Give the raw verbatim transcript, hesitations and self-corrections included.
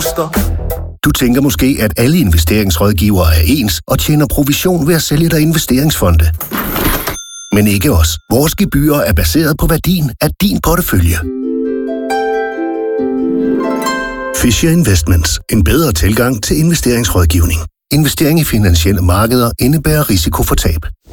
koster. Du tænker måske, at alle investeringsrådgivere er ens og tjener provision ved at sælge dig investeringsfonde. Men ikke os. Vores gebyrer er baseret på værdien af din portefølje. Fisher Investments. En bedre tilgang til investeringsrådgivning. Investering i finansielle markeder indebærer risiko for tab.